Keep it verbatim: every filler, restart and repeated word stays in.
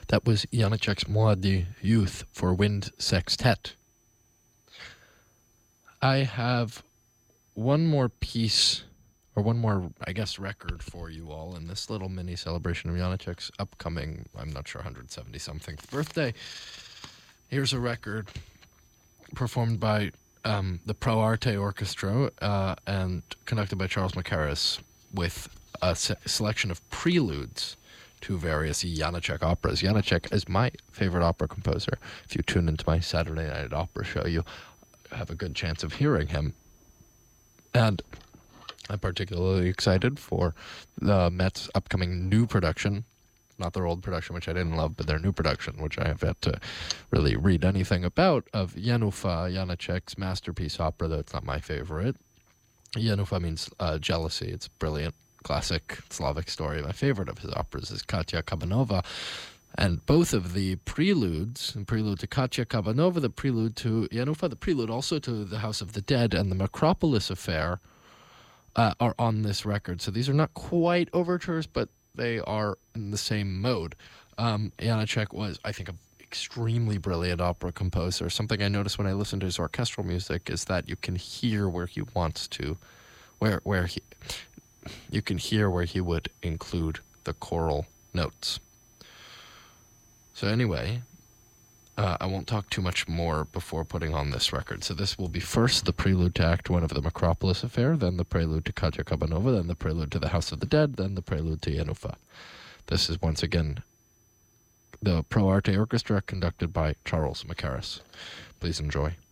That was Janacek's Moi de Youth for Wind Sextet. I have one more piece, or one more, I guess, record for you all in this little mini celebration of Janacek's upcoming, I'm not sure, one hundred seventy-something birthday. Here's a record performed by um, the Pro Arte Orchestra uh, and conducted by Charles Mackerras with a se- selection of preludes to various Janacek operas. Janacek is my favorite opera composer. If you tune into my Saturday night opera show, you have a good chance of hearing him. And I'm particularly excited for the Met's upcoming new production, not their old production, which I didn't love, but their new production, which I have yet to really read anything about, of Jenufa, Janacek's masterpiece opera, though it's not my favorite. Jenufa means uh, jealousy. It's brilliant. Classic Slavic story. My favorite of his operas is Katya Kabanova. And both of the preludes, the prelude to Katya Kabanova, the prelude to Jenufa, the prelude also to The House of the Dead and the Macropolis Affair, uh, are on this record. So these are not quite overtures, but they are in the same mode. Um, Janacek was, I think, an extremely brilliant opera composer. Something I noticed when I listen to his orchestral music is that you can hear where he wants to, where where he, you can hear where he would include the choral notes. So anyway, uh, I won't talk too much more before putting on this record. So this will be first the prelude to Act One of the Macropolis Affair, then the prelude to Katya Kabanova, then the prelude to The House of the Dead, then the prelude to Jenufa. This is once again the Pro Arte Orchestra conducted by Charles Mackerras. Please enjoy.